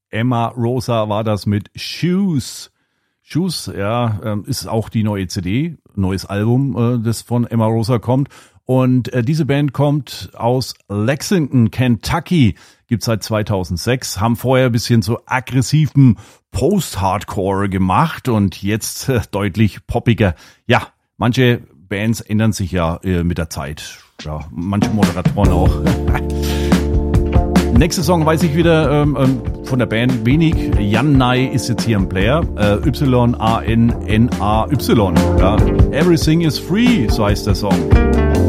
Emma Rosa war das mit Shoes. Shoes, ja, ist auch die neue CD, neues Album, das von Emma Rosa kommt. Und diese Band kommt aus Lexington, Kentucky, gibt's seit 2006, haben vorher ein bisschen so aggressiven Post-Hardcore gemacht und jetzt deutlich poppiger. Ja, manche Bands ändern sich ja mit der Zeit. Ja, manche Moderatoren auch. Nächster Song weiß ich wieder von der Band wenig. Jan Nai ist jetzt hier am Player. Y-A-N-N-A-Y. Ja. Everything is free, so heißt der Song.